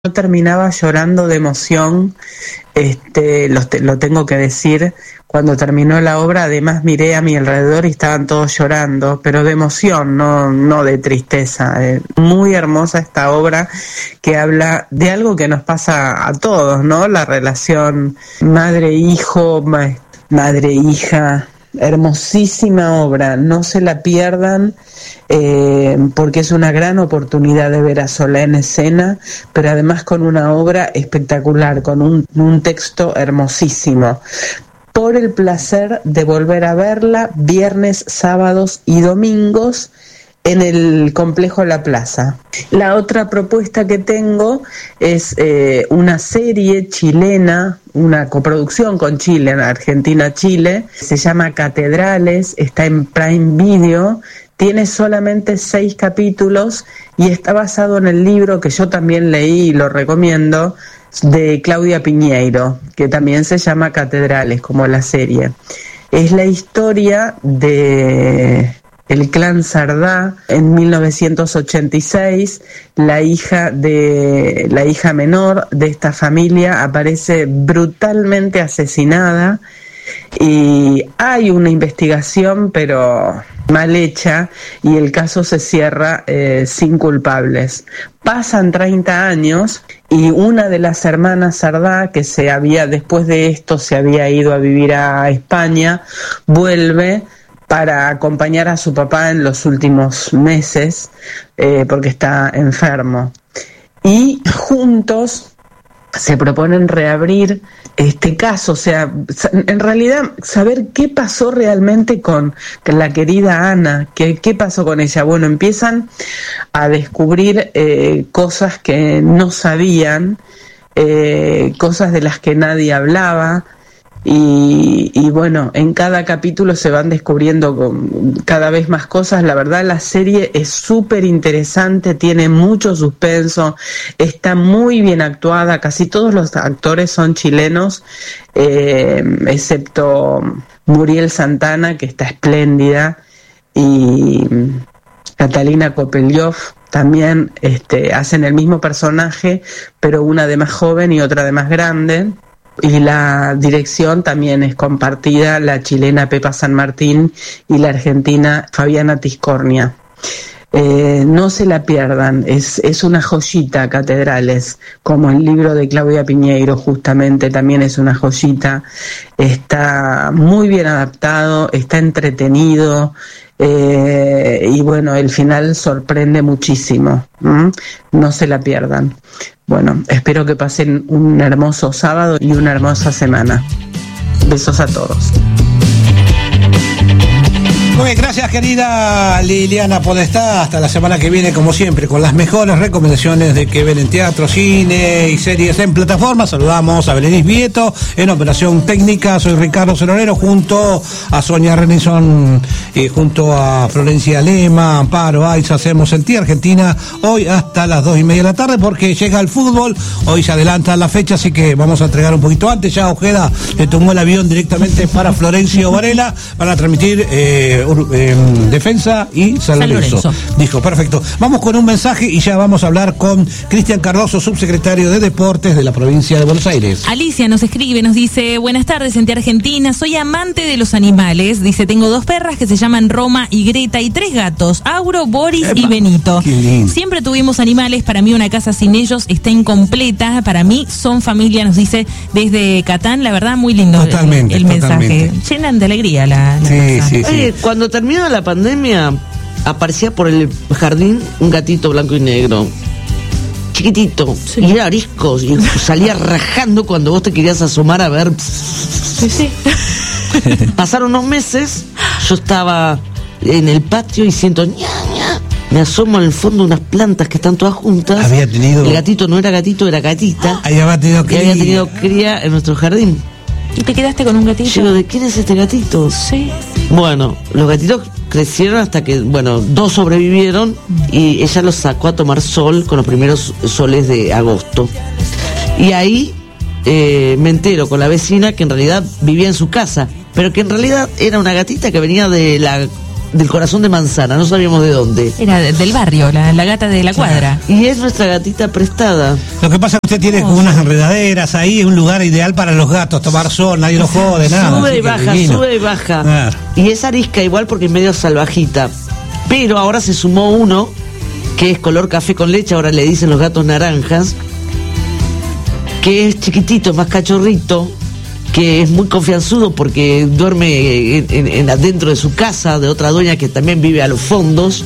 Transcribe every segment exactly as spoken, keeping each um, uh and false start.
Yo terminaba llorando de emoción, este, lo, lo tengo que decir, cuando terminó la obra. Además miré a mi alrededor y estaban todos llorando, pero de emoción, no, no de tristeza. Eh, muy hermosa esta obra que habla de algo que nos pasa a todos, ¿no? La relación madre-hijo, ma- madre-hija. Hermosísima obra, no se la pierdan, eh, porque es una gran oportunidad de ver a Solá en escena, pero además con una obra espectacular, con un, un texto hermosísimo. Por el placer de volver a verla viernes, sábados y domingos en el Complejo La Plaza. La otra propuesta que tengo es eh, una serie chilena, una coproducción con Chile, Argentina-Chile, se llama Catedrales, está en Prime Video, tiene solamente seis capítulos y está basado en el libro que yo también leí y lo recomiendo, de Claudia Piñeiro, que también se llama Catedrales, como la serie. Es la historia de el clan Sardá. En mil novecientos ochenta y seis, la hija de la hija menor de esta familia aparece brutalmente asesinada y hay una investigación, pero mal hecha, y el caso se cierra eh, sin culpables. Pasan treinta años y una de las hermanas Sardá, que se había después de esto se había ido a vivir a España, vuelve para acompañar a su papá en los últimos meses, eh, porque está enfermo. Y juntos se proponen reabrir este caso, o sea, en realidad saber qué pasó realmente con la querida Ana, qué, qué pasó con ella. Bueno, empiezan a descubrir eh, cosas que no sabían, eh, cosas de las que nadie hablaba. Y, y bueno, en cada capítulo se van descubriendo con cada vez más cosas. La verdad, la serie es súper interesante, tiene mucho suspenso, está muy bien actuada, casi todos los actores son chilenos, eh, excepto Muriel Santana, que está espléndida, y Catalina Kopeliov también este, hacen el mismo personaje, pero una de más joven y otra de más grande. Y la dirección también es compartida, la chilena Pepa San Martín y la argentina Fabiana Tiscornia. Eh, no se la pierdan, es, es una joyita, Catedrales, como el libro de Claudia Piñeiro justamente también es una joyita. Está muy bien adaptado, está entretenido, eh, y bueno, el final sorprende muchísimo. ¿Mm? No se la pierdan. Bueno, espero que pasen un hermoso sábado y una hermosa semana. Besos a todos. Muy bien, gracias querida Liliana Podestá. Hasta la semana que viene, como siempre, con las mejores recomendaciones de que ven en teatro, cine y series en plataforma. Saludamos a Belenis Vieto en operación técnica. Soy Ricardo Ceronero junto a Sonia Renison, eh, junto a Florencia Lema, Amparo Aiza. Hacemos el Tía Argentina hoy hasta las dos y media de la tarde porque llega el fútbol. Hoy se adelanta la fecha, así que vamos a entregar un poquito antes. Ya Ojeda le tomó el avión directamente para Florencio Varela para transmitir eh, Eh, Defensa y San Lorenzo. San Lorenzo. Dijo, perfecto. Vamos con un mensaje y ya vamos a hablar con Cristian Cardoso, subsecretario de Deportes de la provincia de Buenos Aires. Alicia nos escribe, nos dice, buenas tardes, en Tía Argentina, soy amante de los animales. Dice, tengo dos perras que se llaman Roma y Greta y tres gatos, Auro, Boris Epa, y Benito. Siempre tuvimos animales, para mí una casa sin ellos está incompleta, para mí son familia, nos dice desde Catán. La verdad, muy lindo totalmente, el, el totalmente. mensaje. Llenan de alegría la, la sí, casa. Sí, sí. Oye, cuando terminó la pandemia, aparecía por el jardín un gatito blanco y negro, chiquitito, sí. Y era arisco, y salía rajando cuando vos te querías asomar a ver. Sí, sí. Pasaron unos meses, yo estaba en el patio y siento ña, ña. Me asomo en el fondo unas plantas que están todas juntas. Había tenido... El gatito no era gatito, era gatita. Ahí había tenido cría. Y había tenido cría en nuestro jardín. ¿Y te quedaste con un gatito? Yo, ¿de quién es este gatito? Sí. Bueno, los gatitos crecieron hasta que, bueno, dos sobrevivieron y ella los sacó a tomar sol con los primeros soles de agosto. Y ahí eh, me entero con la vecina que en realidad vivía en su casa, pero que en realidad era una gatita que venía de la del corazón de manzana, no sabíamos de dónde. Era de, del barrio, la, la gata de la cuadra. Y es nuestra gatita prestada. Lo que pasa es que usted tiene como unas enredaderas ahí, un lugar ideal para los gatos, tomar sol, nadie los jode, nada. Sube y baja, sube y baja. Ah. Y es arisca igual porque es medio salvajita. Pero ahora se sumó uno que es color café con leche, ahora le dicen los gatos naranjas, que es chiquitito, más cachorrito, que es muy confianzudo porque duerme en, en, en, dentro de su casa, de otra dueña que también vive a los fondos,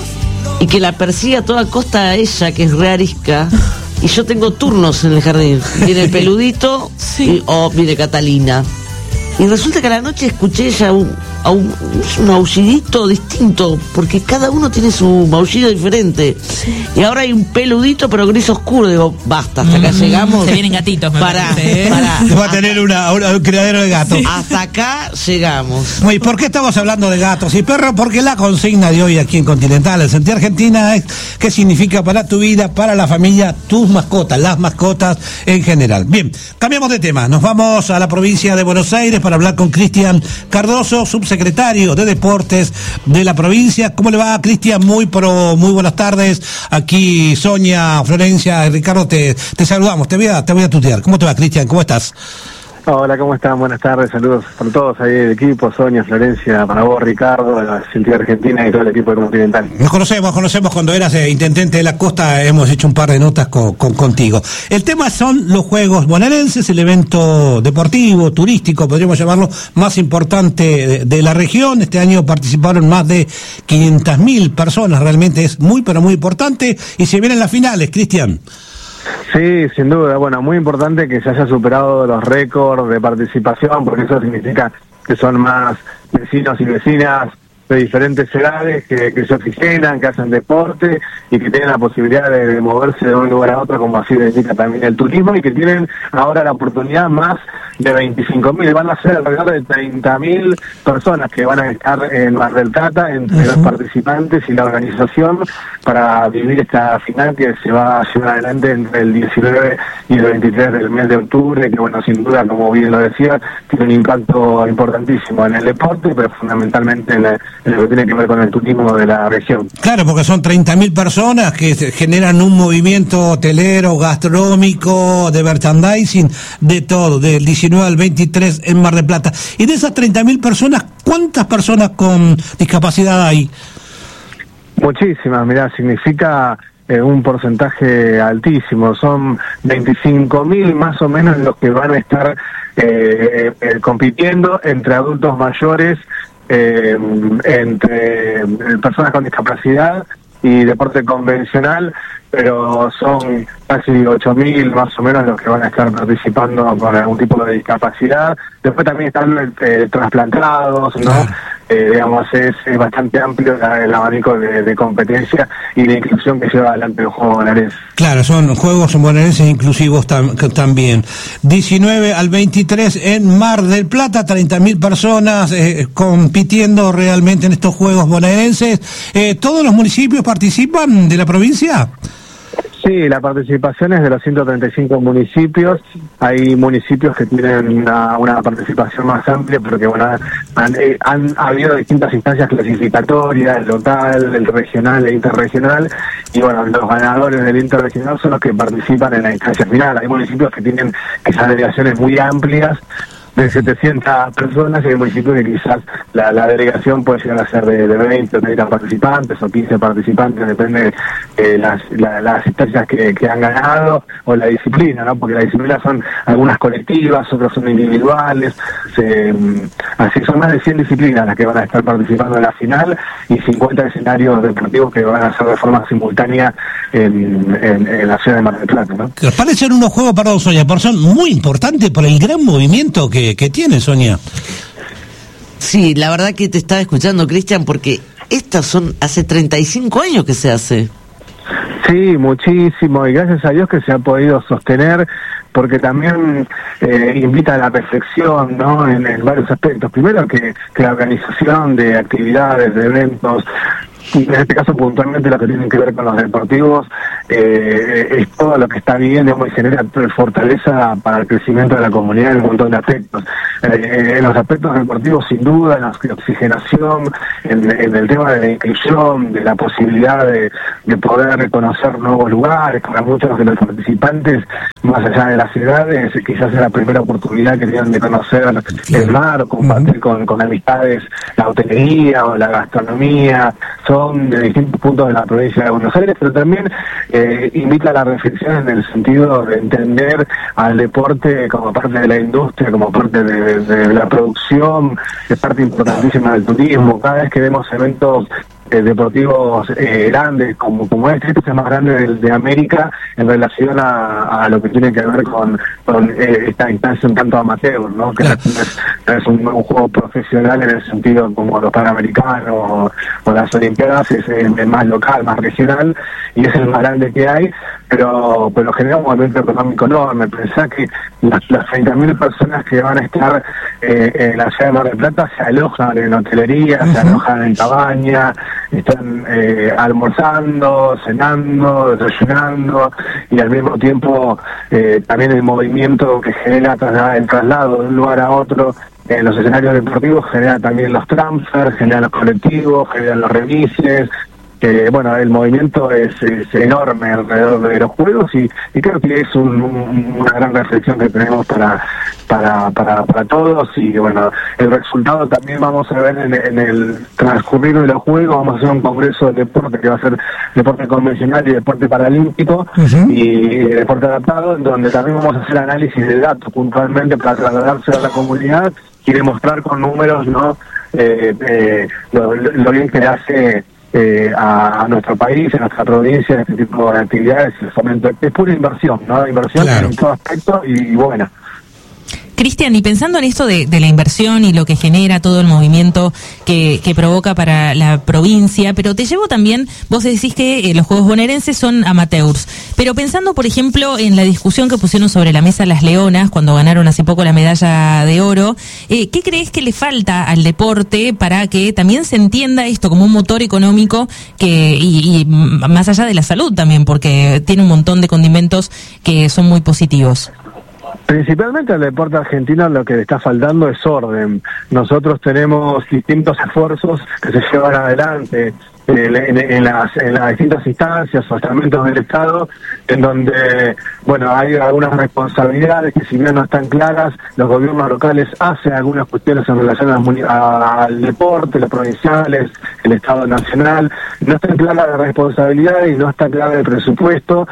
y que la persigue a toda costa a ella, que es re arisca, y yo tengo turnos en el jardín. Viene el peludito, sí. y, o viene Catalina. Y resulta que a la noche escuché ya un, a un, un aullidito distinto, porque cada uno tiene su maullido diferente. Sí. Y ahora hay un peludito pero gris oscuro. Digo, basta, hasta acá mm, llegamos. Se vienen gatitos, me para, parece, ¿eh? para, Va a tener una, una, un criadero de gatos. Sí. Hasta acá llegamos. ¿Y por qué estamos hablando de gatos y perros? Porque la consigna de hoy aquí en Continental, en Sentir Argentina, es qué significa para tu vida, para la familia, tus mascotas, las mascotas en general. Bien, cambiamos de tema. Nos vamos a la provincia de Buenos Aires para hablar con Cristian Cardoso, subsecretario de Deportes de la provincia. ¿Cómo le va, Cristian? Muy pero muy buenas tardes. Aquí Sonia, Florencia, Ricardo, te, te saludamos. Te voy a, te voy a tutear. ¿Cómo te va, Cristian? ¿Cómo estás? Hola, ¿cómo están? Buenas tardes, saludos para todos ahí del equipo, Sonia, Florencia, para vos, Ricardo, la Sentir Argentina y todo el equipo de Continental. Nos conocemos, conocemos cuando eras eh, intendente de la costa, hemos hecho un par de notas con, con, contigo. El tema son los Juegos Bonaerenses, el evento deportivo, turístico, podríamos llamarlo, más importante de, de la región. Este año participaron más de quinientas mil personas, realmente es muy, pero muy importante, y se vienen las finales, Cristian. Sí, sin duda. Bueno, muy importante que se haya superado los récords de participación, porque eso significa que son más vecinos y vecinas de diferentes edades que, que se oxigenan, que hacen deporte y que tienen la posibilidad de, de moverse de un lugar a otro, como así lo indica también el turismo, y que tienen ahora la oportunidad más de veinticinco mil, van a ser alrededor de treinta mil personas que van a estar en Mar del Plata entre uh-huh. los participantes y la organización para vivir esta final que se va a llevar adelante entre el diecinueve y el veintitrés del mes de octubre, que bueno, sin duda, como bien lo decía, tiene un impacto importantísimo en el deporte, pero fundamentalmente en, el, en lo que tiene que ver con el turismo de la región. Claro, porque son treinta mil personas que generan un movimiento hotelero, gastronómico, de merchandising, de todo, del diecinueve al veintitrés en Mar del Plata. Y de esas treinta mil personas, ¿cuántas personas con discapacidad hay? Muchísimas, mirá, significa eh, un porcentaje altísimo. Son veinticinco mil más o menos los que van a estar eh, eh, compitiendo entre adultos mayores, eh, entre personas con discapacidad y deporte convencional, pero son casi ocho mil más o menos los que van a estar participando con algún tipo de discapacidad. Después también están eh, trasplantados, ¿no? Claro. Eh, digamos, es, es bastante amplio el, el abanico de, de competencia y de inclusión que lleva adelante los Juegos Bonaerenses. Claro, son Juegos Bonaerenses inclusivos tam, también. diecinueve al veintitrés en Mar del Plata, treinta mil personas eh, compitiendo realmente en estos Juegos Bonaerenses. Eh, ¿Todos los municipios participan de la provincia? Sí, la participación es de los ciento treinta y cinco municipios. Hay municipios que tienen una, una participación más amplia porque bueno, han, han habido distintas instancias clasificatorias, el local, el regional, el interregional, y bueno, los ganadores del interregional son los que participan en la instancia final. Hay municipios que tienen esas delegaciones muy amplias, de setecientas personas, y hay municipios que quizás la, la delegación puede llegar a ser de, de veinte o treinta participantes o quince participantes, depende de las, la, las instancias que, que han ganado o la disciplina, ¿no? Porque las disciplinas son algunas colectivas, otras son individuales, se, así son más de cien disciplinas las que van a estar participando en la final y cincuenta escenarios deportivos que van a ser de forma simultánea en, en, en la ciudad de Mar del Plata, ¿no? Parecen unos juegos, perdón, Sonia, pero son muy importantes por el gran movimiento que que tiene, Sonia. Sí, la verdad que te estaba escuchando, Cristian, porque estas son hace treinta y cinco años que se hace. Sí, muchísimo, y gracias a Dios que se ha podido sostener, porque también eh, invita a la reflexión, ¿no? En, en varios aspectos. Primero que, que la organización de actividades, de eventos, en este caso puntualmente lo que tienen que ver con los deportivos, eh, es todo lo que está bien, digamos, y genera fortaleza para el crecimiento de la comunidad en un montón de aspectos. Eh, en los aspectos deportivos, sin duda, en la oxigenación, en, en el tema de la inscripción, de la posibilidad de, de poder reconocer nuevos lugares para muchos de los participantes, más allá de las ciudades, quizás es la primera oportunidad que tienen de conocer el mar, o compartir con, con amistades la hotelería o la gastronomía. Son de distintos puntos de la provincia de Buenos Aires, pero también eh, invita a la reflexión en el sentido de entender al deporte como parte de la industria, como parte de, de, de la producción, es parte importantísima del turismo. Cada vez que vemos eventos eh, deportivos eh, grandes como, como este, este es el más grande de, de América en relación a, a lo que tiene que ver con, con eh, esta instancia un tanto amateur, ¿no? Que claro. no es, no es un, un juego profesional en el sentido como los Panamericanos o, o las Olimpiadas, es, es más local, más regional, y es el más grande que hay, pero pero genera un movimiento económico enorme. Pensá que las, las treinta mil personas que van a estar eh, en la ciudad de Mar del Plata se alojan en hotelería, uh-huh. se alojan en cabaña, están eh, almorzando, cenando, desayunando, y al mismo tiempo eh, también el movimiento que genera trasladar, el traslado de un lugar a otro en los escenarios deportivos genera también los transfers, genera los colectivos, generan los remises. Que, bueno, el movimiento es, es enorme alrededor de los juegos y, y creo que es un, un, una gran reflexión que tenemos para, para para para todos. Y bueno, el resultado también vamos a ver en, en el transcurrir de los juegos. Vamos a hacer un congreso de deporte que va a ser deporte convencional y deporte paralímpico, uh-huh. y deporte adaptado, en donde también vamos a hacer análisis de datos puntualmente para trasladarse a la comunidad y demostrar con números, ¿no? Eh, eh, lo, lo bien que hace Eh, a, a nuestro país, a nuestra provincia, este tipo de actividades, el fomento. Es pura inversión, ¿no? Inversión claro. en todo aspecto y, y buena. Cristian, y pensando en esto de, de la inversión y lo que genera todo el movimiento que, que provoca para la provincia, pero te llevo también, vos decís que eh, los Juegos Bonaerenses son amateurs, pero pensando, por ejemplo, en la discusión que pusieron sobre la mesa las Leonas cuando ganaron hace poco la medalla de oro, eh, ¿qué crees que le falta al deporte para que también se entienda esto como un motor económico que y, y más allá de la salud también, porque tiene un montón de condimentos que son muy positivos? Principalmente al deporte argentino lo que le está faltando es orden. Nosotros tenemos distintos esfuerzos que se llevan adelante en, en, en, las, en las distintas instancias o estamentos del Estado, en donde, bueno, hay algunas responsabilidades que si bien no están claras, los gobiernos locales hacen algunas cuestiones en relación a, a, al deporte, los provinciales, el Estado nacional, no está clara la responsabilidad y no está claro el presupuesto.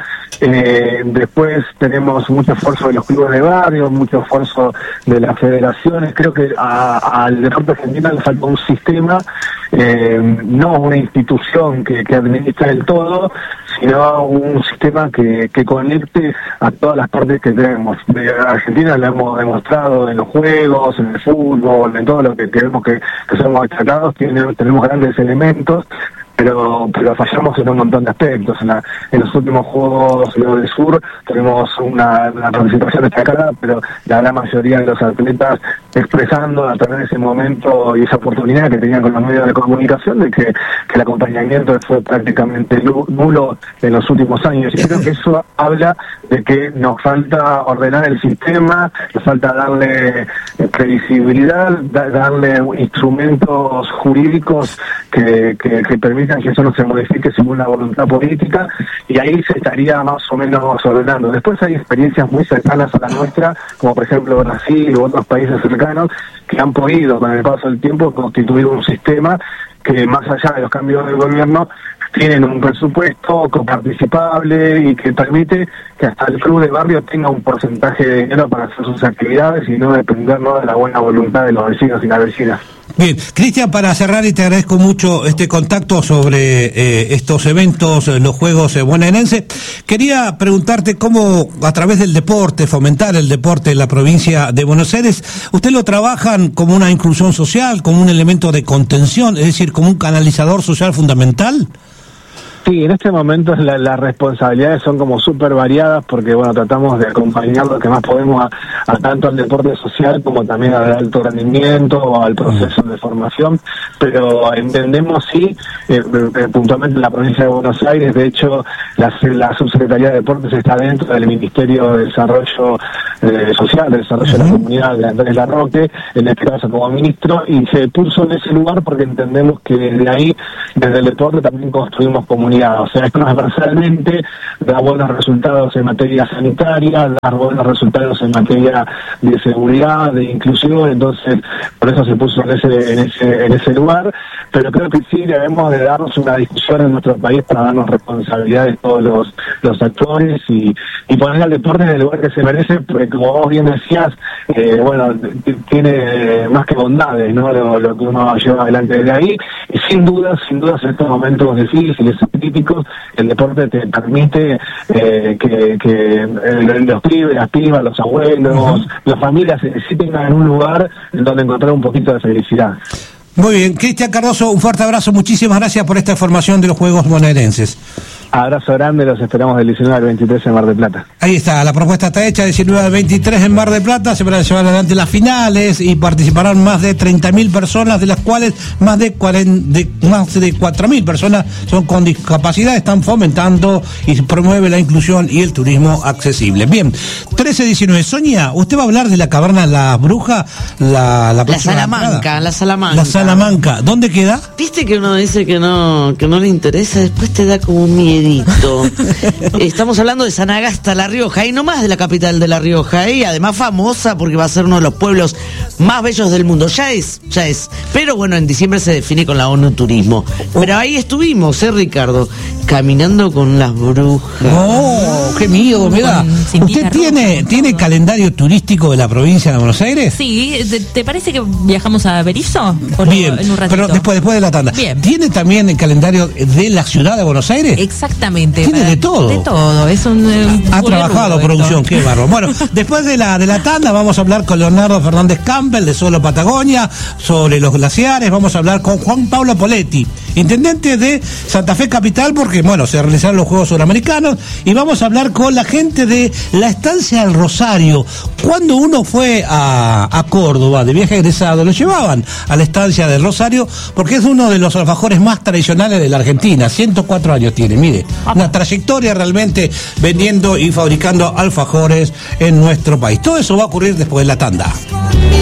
Eh, después tenemos mucho esfuerzo de los clubes de barrio, mucho esfuerzo de las federaciones. Creo que a, al deporte argentino le falta un sistema, eh, no una institución que, que administra el todo, sino un sistema que, que conecte a todas las partes que tenemos. De Argentina lo hemos demostrado en los juegos, en el fútbol, en todo lo que queremos que, que somos destacados, tiene, tenemos grandes elementos, pero pero fallamos en un montón de aspectos. En, la, en los últimos Juegos del Sur tenemos una, una participación destacada, pero la gran mayoría de los atletas expresando a través de ese momento y esa oportunidad que tenían con los medios de comunicación de que, que el acompañamiento fue prácticamente nulo en los últimos años. Y creo que eso habla de que nos falta ordenar el sistema, nos falta darle previsibilidad, da, darle instrumentos jurídicos que, que, que permitan que eso no se modifique según la voluntad política, y ahí se estaría más o menos ordenando. Después hay experiencias muy cercanas a la nuestra, como por ejemplo Brasil u otros países cercanos, que han podido con el paso del tiempo constituir un sistema que, más allá de los cambios del gobierno, tienen un presupuesto coparticipable y que permite que hasta el club de barrio tenga un porcentaje de dinero para hacer sus actividades y no depender, ¿no?, de la buena voluntad de los vecinos y las vecinas. Bien, Cristian, para cerrar, y te agradezco mucho este contacto sobre eh, estos eventos, los Juegos eh, bonaerenses, quería preguntarte cómo, a través del deporte, fomentar el deporte en la provincia de Buenos Aires, ¿usted lo trabajan como una inclusión social, como un elemento de contención, es decir, como un canalizador social fundamental? Sí, en este momento la, las responsabilidades son como súper variadas porque, bueno, tratamos de acompañar lo que más podemos a, a tanto al deporte social como también al alto rendimiento o al proceso de formación, pero entendemos, sí, eh, eh, puntualmente en la provincia de Buenos Aires, de hecho, la, la Subsecretaría de Deportes está dentro del Ministerio de Desarrollo eh, Social, de Desarrollo uh-huh. de la Comunidad de Andrés Larroque, en este caso como ministro, y se puso en ese lugar porque entendemos que desde ahí, desde el deporte, también construimos comunidad. O sea, es transversalmente da buenos resultados en materia sanitaria, da buenos resultados en materia de seguridad, de inclusión, entonces por eso se puso en ese, en ese, en ese lugar, pero creo que sí debemos de darnos una discusión en nuestro país para darnos responsabilidad de todos los, los actores y, y poner al deporte en el lugar que se merece, porque como vos bien decías, eh, bueno, t- tiene más que bondades, ¿no? Lo, lo que uno lleva adelante desde ahí, y sin duda, sin duda en estos momentos difíciles, críticos, el deporte te permite eh, que, que eh, los pibes, las pibas, los abuelos, uh-huh. las familias sí tengan un lugar en donde encontrar un poquito de felicidad. Muy bien, Cristian Cardoso, un fuerte abrazo, muchísimas gracias por esta información de los Juegos Bonaerenses. Abrazo grande, los esperamos del diecinueve al veintitrés en Mar del Plata. Ahí está, la propuesta está hecha, diecinueve al veintitrés en Mar del Plata, se van a llevar adelante las finales y participarán más de treinta mil personas, de las cuales más de, cuarenta, de, más de cuatro mil personas son con discapacidad, están fomentando y promueve la inclusión y el turismo accesible. Bien, trece diecinueve, Sonia, usted va a hablar de la caverna La Bruja, la La, la Salamanca, entrada. la Salamanca. La Salamanca, ¿dónde queda? Viste que uno dice que no, que no le interesa, después te da como un miedo. Estamos hablando de Sanagasta, La Rioja, y no más de la capital de La Rioja, y además famosa porque va a ser uno de los pueblos más bellos del mundo. Ya es, ya es. Pero bueno, en diciembre se define con la ONU Turismo. Pero ahí estuvimos, ¿eh, Ricardo? Caminando con las brujas. ¡Oh, qué miedo me da! ¿Usted tiene, tiene calendario turístico de la provincia de Buenos Aires? Sí, ¿te, te parece que viajamos a Berizo? Bien, en un pero después, después de la tanda. Bien. ¿Tiene también el calendario de la ciudad de Buenos Aires? Exactamente. Exactamente. Tiene de todo. De todo. Es un, un ha trabajado rubro, producción, esto. Qué bárbaro. Bueno, después de la de la tanda vamos a hablar con Leonardo Fernández Campbell de Solo Patagonia sobre los glaciares. Vamos a hablar con Juan Pablo Poletti, intendente de Santa Fe Capital, porque bueno, se realizaron los Juegos Suramericanos, y vamos a hablar con la gente de la Estancia del Rosario. Cuando uno fue a, a Córdoba de viaje egresado, lo llevaban a la Estancia del Rosario porque es uno de los alfajores más tradicionales de la Argentina. ciento cuatro años tiene, mire, una trayectoria realmente vendiendo y fabricando alfajores en nuestro país. Todo eso va a ocurrir después de la tanda.